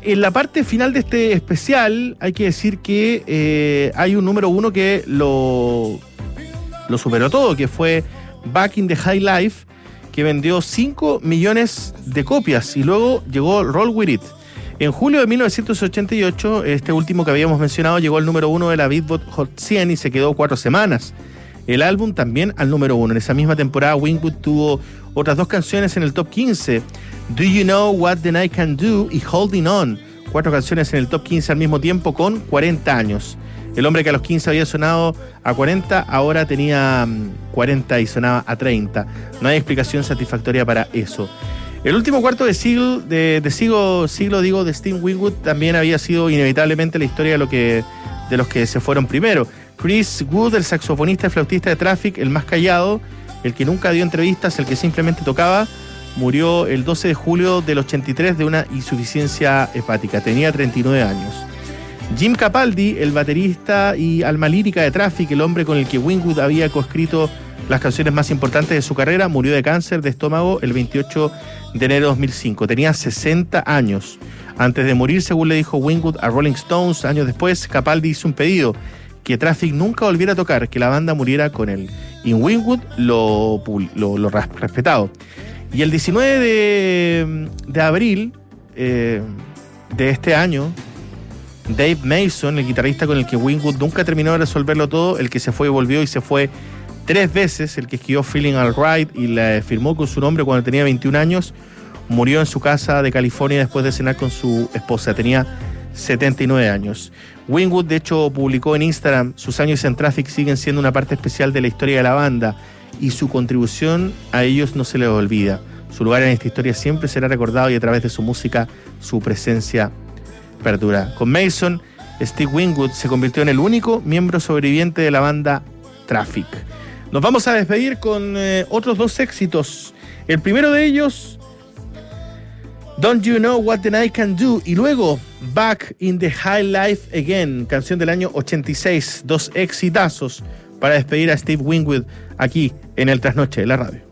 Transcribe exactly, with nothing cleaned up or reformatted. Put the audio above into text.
en la parte final de este especial hay que decir que eh, hay un número uno que lo, lo superó todo, que fue Back in the High Life, que vendió cinco millones de copias, y luego llegó Roll With It. En julio de mil novecientos ochenta y ocho, este último que habíamos mencionado, llegó al número uno de la Beatport Hot cien y se quedó cuatro semanas. El álbum también al número uno. En esa misma temporada, Wingwood tuvo otras dos canciones en el top quince, Do You Know What the Night Can Do y Holding On. Cuatro canciones en el top quince al mismo tiempo con cuarenta años. El hombre que a los quince había sonado a cuarenta, ahora tenía cuarenta y sonaba a treinta. No hay explicación satisfactoria para eso. El último cuarto de siglo, de, de siglo, siglo digo, de Steve Wingwood también había sido inevitablemente la historia de, lo que, de los que se fueron primero. Chris Wood, el saxofonista y flautista de Traffic, el más callado, el que nunca dio entrevistas, el que simplemente tocaba, murió el doce de julio del ochenta y tres de una insuficiencia hepática. Tenía treinta y nueve años. Jim Capaldi, el baterista y alma lírica de Traffic, el hombre con el que Wingwood había coescrito las canciones más importantes de su carrera, murió de cáncer de estómago el veintiocho de enero de dos mil cinco. Tenía sesenta años. Antes de morir, según le dijo Wingwood a Rolling Stones, años después, Capaldi hizo un pedido: que Traffic nunca volviera a tocar, que la banda muriera con él. Y Wingwood lo, lo, lo respetado. Y el diecinueve de, de abril eh, de este año, Dave Mason, el guitarrista con el que Wingwood nunca terminó de resolverlo todo, el que se fue y volvió y se fue tres veces, el que escribió Feeling Alright y la firmó con su nombre cuando tenía veintiún años, murió en su casa de California después de cenar con su esposa. Tenía setenta y nueve años. Wingwood, de hecho, publicó en Instagram: sus años en Traffic siguen siendo una parte especial de la historia de la banda y su contribución a ellos no se les olvida. Su lugar en esta historia siempre será recordado y a través de su música su presencia perdura. Con Mason, Steve Wingwood se convirtió en el único miembro sobreviviente de la banda Traffic. Nos vamos a despedir con eh, otros dos éxitos. El primero de ellos, Don't You Know What the Night Can Do, y luego Back in the High Life Again, canción del año ochenta y seis. Dos exitazos para despedir a Steve Wingwood aquí en el Trasnoche de la radio.